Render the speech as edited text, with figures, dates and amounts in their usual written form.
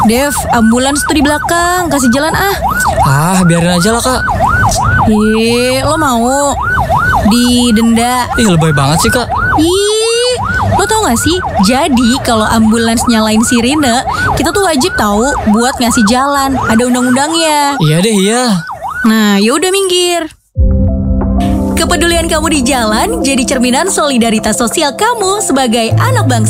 Dev, ambulans tuh di belakang, kasih jalan ah. Biarin aja lah kak. Lo mau didenda? Lebay banget sih kak. Lo tau gak sih? Jadi kalau ambulans nyalain sirine, kita tuh wajib tahu buat ngasih jalan. Ada undang-undangnya. Iya deh, iya. Nah, yaudah minggir. Kepedulian kamu di jalan jadi cerminan solidaritas sosial kamu sebagai anak bangsa.